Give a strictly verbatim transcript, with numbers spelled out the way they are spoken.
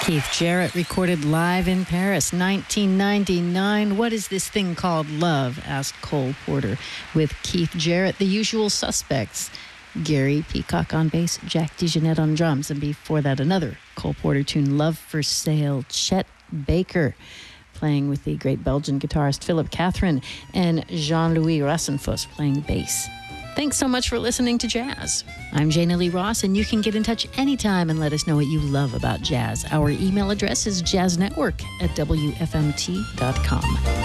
Keith Jarrett recorded live in Paris, nineteen ninety-nine. What is this thing called love? Asked Cole Porter. With Keith Jarrett, the usual suspects. Gary Peacock on bass, Jack DeJohnette on drums, and before that, another Cole Porter tune, Love for Sale, Chet Baker, playing with the great Belgian guitarist Philip Catherine, and Jean-Louis Rassenfuss playing bass. Thanks so much for listening to Jazz. I'm Jana Lee Ross, and you can get in touch anytime and let us know what you love about jazz. Our email address is jazznetwork at w f m t dot com.